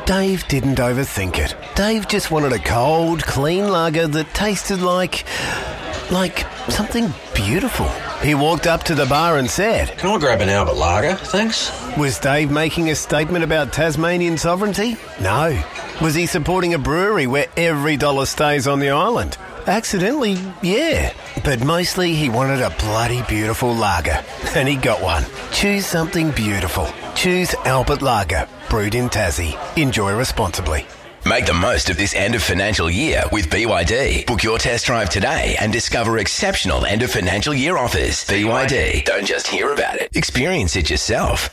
Dave didn't overthink it. Dave just wanted a cold, clean lager that tasted like something beautiful. He walked up to the bar and said, "Can I grab an Albert Lager, thanks?" Was Dave making a statement about Tasmanian sovereignty? No. Was he supporting a brewery where every dollar stays on the island? Accidentally, yeah. But mostly he wanted a bloody beautiful lager. And he got one. Choose something beautiful. Choose Albert Lager, brewed in Tassie. Enjoy responsibly. Make the most of this end of financial year with BYD. Book your test drive today and discover exceptional end of financial year offers. BYD. Don't just hear about it. Experience it yourself.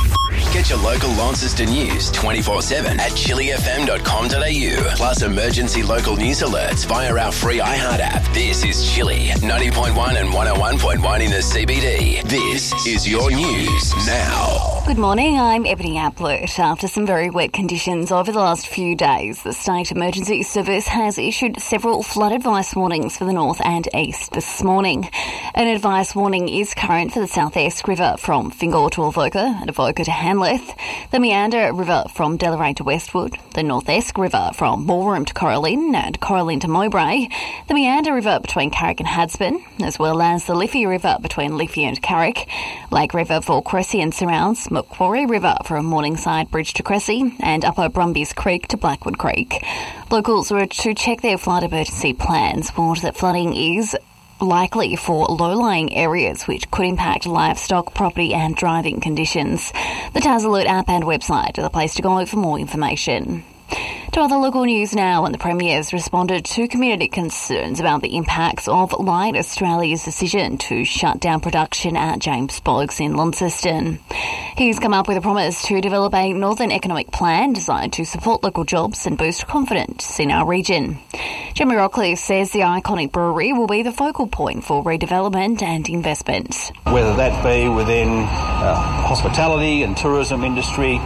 Get your local Launceston news 24/7 at chillyfm.com.au. Plus emergency local news alerts via our free iHeart app. This is Chilly 90.1 and 101.1 in the CBD. This is your news now. Good morning, I'm Ebony Ablett. After some very wet conditions over the last few days, the State Emergency Service has issued several flood advice warnings for the north and east this morning. An advice warning is current for the South Esk River from Fingal to Avoca and Avoca to Hanleth, the Meander River from Delarey to Westwood, the North Esk River from Ballroom to Coralline and Coralline to Mowbray, the Meander River between Carrick and Hadspen, as well as the Liffey River between Liffey and Carrick, Lake River for Cressy and surrounds, Macquarie River from Morningside Bridge to Cressy, and Upper Brumbies Creek to Blackwood Creek. Locals were to check their flood emergency plans, warned that flooding is likely for low-lying areas which could impact livestock, property and driving conditions. The Tas Alert app and website are the place to go for more information. To other local news now, and the Premier's responded to community concerns about the impacts of Light Australia's decision to shut down production at James Boggs in Launceston. He's come up with a promise to develop a Northern Economic Plan designed to support local jobs and boost confidence in our region. Jeremy Rockcliffe says the iconic brewery will be the focal point for redevelopment and investment. Whether that be within hospitality and tourism industry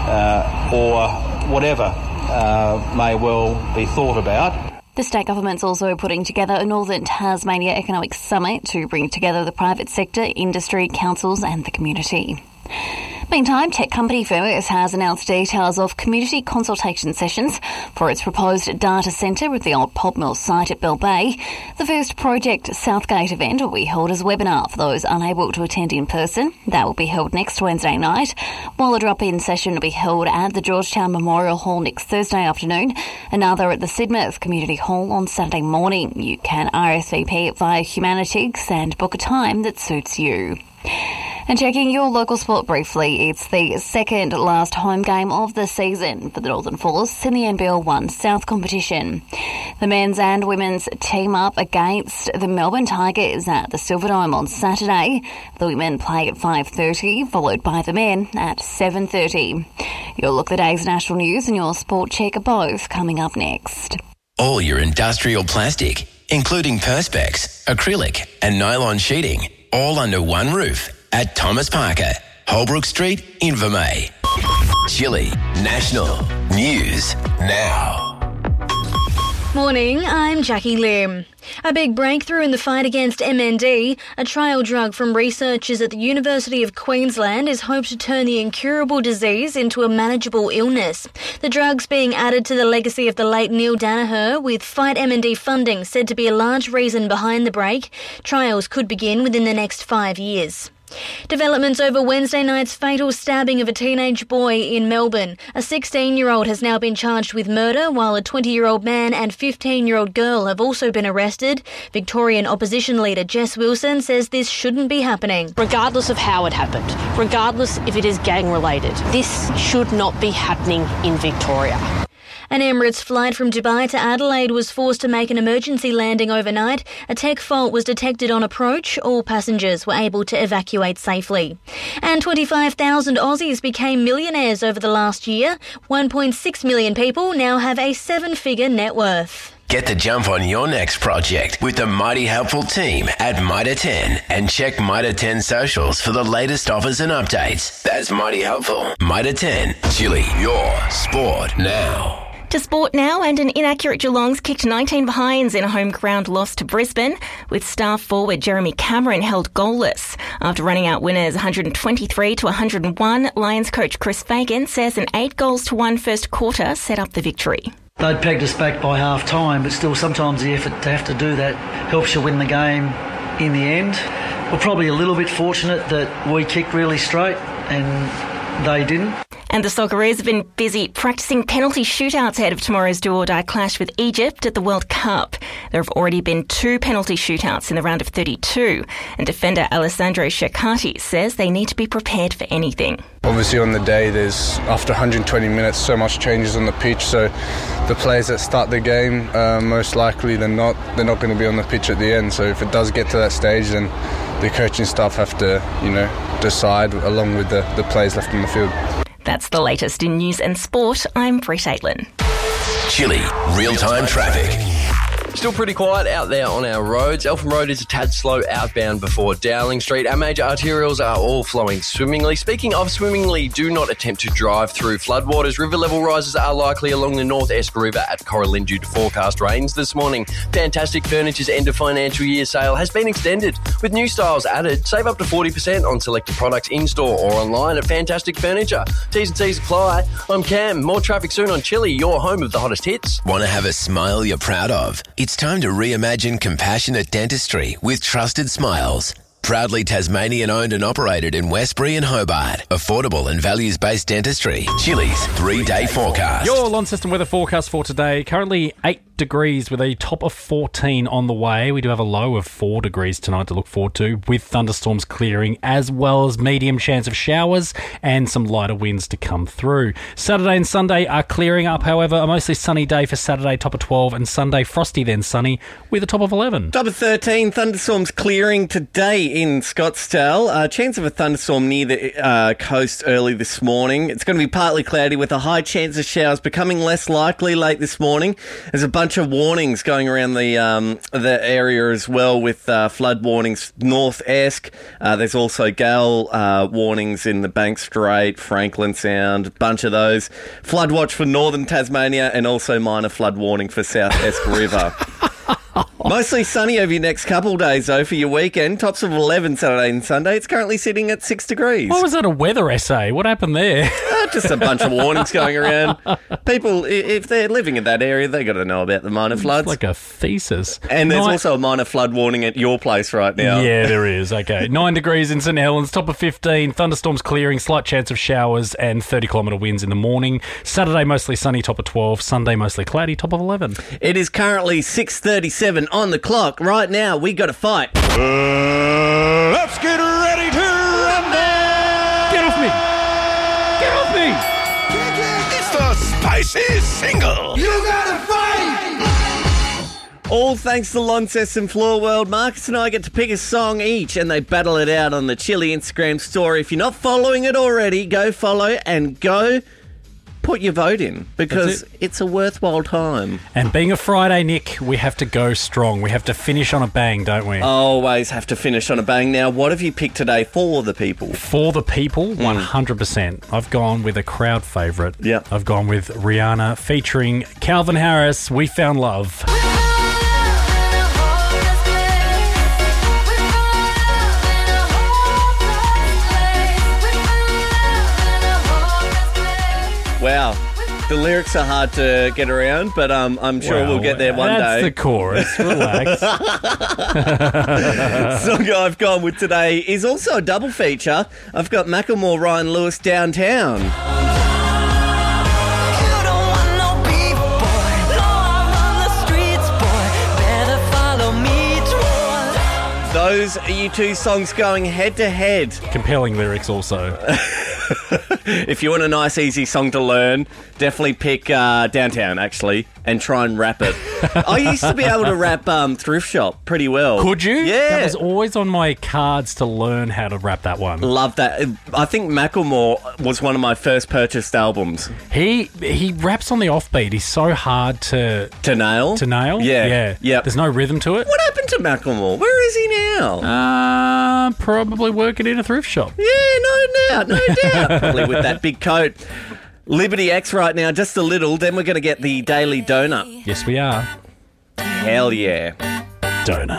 or whatever may well be thought about. The state government's also putting together a Northern Tasmania Economic Summit to bring together the private sector, industry, councils and the community. Meantime, tech company Firmus has announced details of community consultation sessions for its proposed data centre at the old pulp mill site at Bell Bay. The first Project Southgate event will be held as a webinar for those unable to attend in person. That will be held next Wednesday night, while a drop-in session will be held at the Georgetown Memorial Hall next Thursday afternoon, another at the Sidmouth Community Hall on Saturday morning. You can RSVP via Humanitics and book a time that suits you. And checking your local sport briefly, it's the second last home game of the season for the Northern Force in the NBL 1 South competition. The men's and women's team up against the Melbourne Tigers at the Silverdome on Saturday. The women play at 5:30, followed by the men at 7:30. You'll look at the day's national news and your sport check are both coming up next. All your industrial plastic, including Perspex, acrylic and nylon sheeting, all under one roof at Thomas Parker, Holbrook Street, Invermay. Chilly National News Now. Morning, I'm Jackie Lim. A big breakthrough in the fight against MND, a trial drug from researchers at the University of Queensland, is hoped to turn the incurable disease into a manageable illness. The drug's being added to the legacy of the late Neil Danaher, with Fight MND funding said to be a large reason behind the break. Trials could begin within the next 5 years. Developments over Wednesday night's fatal stabbing of a teenage boy in Melbourne. A 16-year-old has now been charged with murder, while a 20-year-old man and 15-year-old girl have also been arrested. Victorian opposition leader Jess Wilson says this shouldn't be happening. Regardless of how it happened, regardless if it is gang-related, this should not be happening in Victoria. An Emirates flight from Dubai to Adelaide was forced to make an emergency landing overnight. A tech fault was detected on approach. All passengers were able to evacuate safely. And 25,000 Aussies became millionaires over the last year. 1.6 million people now have a 7-figure net worth. Get the jump on your next project with the Mighty Helpful team at Mitre 10 and check Mitre 10 socials for the latest offers and updates. That's Mighty Helpful. Mitre 10, Chilly, your sport now. To sport now, and an inaccurate Geelong's kicked 19 behinds in a home ground loss to Brisbane, with star forward Jeremy Cameron held goalless. After running out winners 123 to 101, Lions coach Chris Fagan says an 8-1 first quarter set up the victory. They'd pegged us back by half time, but still sometimes the effort to have to do that helps you win the game in the end. We're probably a little bit fortunate that we kicked really straight and they didn't. And the Socceroos have been busy practising penalty shootouts ahead of tomorrow's do-or-die clash with Egypt at the World Cup. There have already been 2 penalty shootouts in the round of 32, and defender Alessandro Ceccati says they need to be prepared for anything. Obviously on the day, there's after 120 minutes so much changes on the pitch, so the players that start the game, most likely they're not going to be on the pitch at the end. So if it does get to that stage, then the coaching staff have to, decide along with the players left on the field. That's the latest in news and sport. I'm Brett Aitlin. Chilly real-time traffic. Still pretty quiet out there on our roads. Eltham Road is a tad slow outbound before Dowling Street. Our major arterials are all flowing swimmingly. Speaking of swimmingly, do not attempt to drive through floodwaters. River level rises are likely along the North Esk River at Coralin due to forecast rains this morning. Fantastic Furniture's end of financial year sale has been extended with new styles added. Save up to 40% on selected products in-store or online at Fantastic Furniture. T's and C's apply. I'm Cam. More traffic soon on Chilly, your home of the hottest hits. Want to have a smile you're proud of? It's time to reimagine compassionate dentistry with Trusted Smiles. Proudly Tasmanian owned and operated in Westbury and Hobart. Affordable and values-based dentistry. Chilly's 3-day forecast. Your Launceston weather forecast for today. Currently 8 degrees with a top of 14 on the way. We do have a low of 4 degrees tonight to look forward to, with thunderstorms clearing as well as medium chance of showers and some lighter winds to come through. Saturday and Sunday are clearing up, however. A mostly sunny day for Saturday, top of 12, and Sunday frosty then sunny with a top of 11. Top of 13, thunderstorms clearing today in Scottsdale. Chance of a thunderstorm near the coast early this morning. It's going to be partly cloudy with a high chance of showers becoming less likely late this morning. There's a bunch of warnings going around the area as well, with flood warnings North Esk. There's also gale warnings in the Bank Strait, Franklin Sound, a bunch of those. Flood watch for northern Tasmania and also minor flood warning for South Esk River. Mostly sunny over your next couple of days, though, for your weekend. Tops of 11 Saturday and Sunday. It's currently sitting at 6 degrees. Why was that a weather essay? What happened there? Just a bunch of warnings going around. People, if they're living in that area, they got to know about the minor floods. It's like a thesis. And there's also a minor flood warning at your place right now. Yeah, there is. Okay. 9 degrees in St Helens, top of 15. Thunderstorms clearing, slight chance of showers and 30-kilometre winds in the morning. Saturday, mostly sunny, top of 12. Sunday, mostly cloudy, top of 11. It is currently 6:37 on the clock. Right now, we got to fight. Let's get ready to rumble! Get off me! Get off me! It's the spicy single! You gotta fight! All thanks to Launceston Floor World. Marcus and I get to pick a song each and they battle it out on the Chilly Instagram story. If you're not following it already, go follow and go put your vote in, because it's a worthwhile time. And being a Friday, Nick, we have to go strong. We have to finish on a bang, don't we? Always have to finish on a bang. Now, what have you picked today for the people? For the people, 100%. I've gone with a crowd favourite. Yeah. I've gone with Rihanna featuring Calvin Harris, We Found Love. Wow. The lyrics are hard to get around, but I'm sure we'll get there one day. That's the chorus. Relax. Song I've gone with today is also a double feature. I've got Macklemore, Ryan Lewis, Downtown. Those are you two songs going head to head. Compelling lyrics also. If you want a nice, easy song to learn, definitely pick Downtown, actually, and try and rap it. I used to be able to rap Thrift Shop pretty well. Could you? Yeah. That was always on my cards to learn how to rap that one. Love that. I think Macklemore was one of my first purchased albums. He raps on the offbeat. He's so hard to nail. To nail? Yeah. There's no rhythm to it. What happened to Macklemore? Where is he now? Probably working in a thrift shop. Yeah, no doubt. Probably with that big coat. Liberty X right now, just a little. Then we're going to get the Daily Donut. Yes, we are. Hell yeah. Donut.